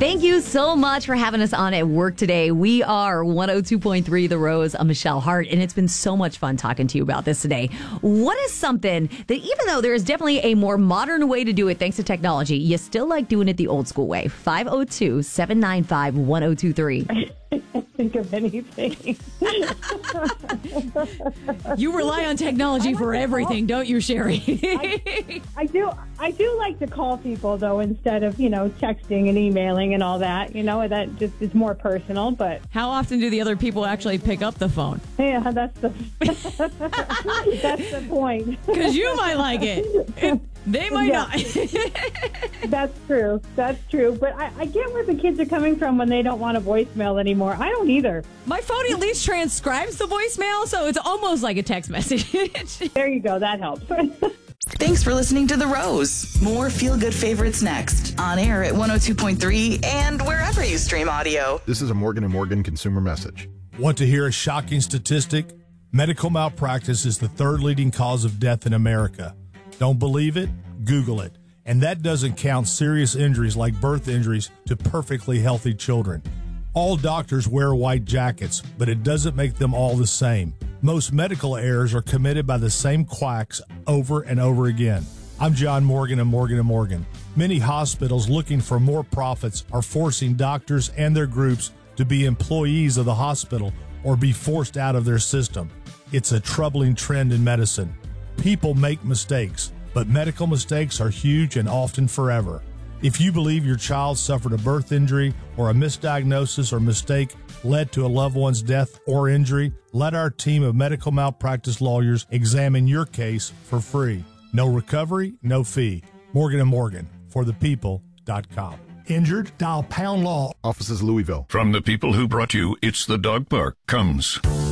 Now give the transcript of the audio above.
Thank you so much for having us on at work today. We are 102.3 The Rose. I'm Michelle Hart, and it's been so much fun talking to you about this today. What is something that, even though there is definitely a more modern way to do it thanks to technology, you still like doing it the old school way? 502-795-1023. I can't think of anything. You rely on technology for everything, don't you, Sherry? I do like to call people, though, instead of, texting and emailing and all that. That just is more personal. But How often do the other people actually pick up the phone? yeah, that's the that's the point. Because you might like it. They might not. That's true. That's true. But I get where the kids are coming from when they don't want a voicemail anymore. I don't either. My phone at least transcribes the voicemail, so it's almost like a text message. There you go. That helps. Thanks for listening to The Rose. More feel-good favorites next. On air at 102.3 and wherever you stream audio. This is a Morgan & Morgan consumer message. Want to hear a shocking statistic? Medical malpractice is the third leading cause of death in America. Don't believe it? Google it. And that doesn't count serious injuries like birth injuries to perfectly healthy children. All doctors wear white jackets, but it doesn't make them all the same. Most medical errors are committed by the same quacks over and over again. I'm John Morgan of Morgan & Morgan. Many hospitals looking for more profits are forcing doctors and their groups to be employees of the hospital or be forced out of their system. It's a troubling trend in medicine. People make mistakes, but medical mistakes are huge and often forever. If you believe your child suffered a birth injury or a misdiagnosis or mistake led to a loved one's death or injury, let our team of medical malpractice lawyers examine your case for free. No recovery, no fee. Morgan & Morgan, forthepeople.com. Injured? Dial #law. Offices Louisville. From the people who brought you It's the Dog Park comes